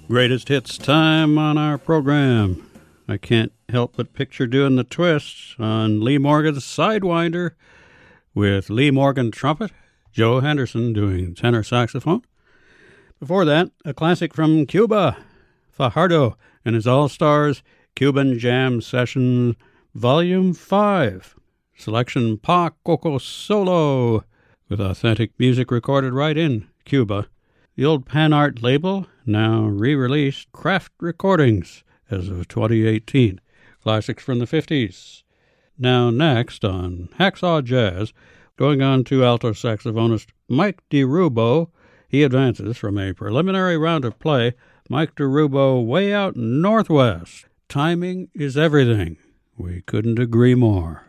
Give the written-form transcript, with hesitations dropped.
Greatest hits time on our program. I can't help but picture doing the twists on Lee Morgan's Sidewinder with Lee Morgan trumpet, Joe Henderson doing tenor saxophone. Before that, a classic from Cuba, Fajardo and his All-Stars Cuban Jam Sessions Volume 5. Selection Pa Coco Solo with authentic music recorded right in Cuba. The old Pan Art label now re-released Craft Recordings as of 2018. Classics from the 50s. Now next on Hacksaw Jazz, going on to alto saxophonist Mike DeRubo. He advances from a preliminary round of play. Mike DeRubo, Way Out Northwest. Timing is everything. We couldn't agree more.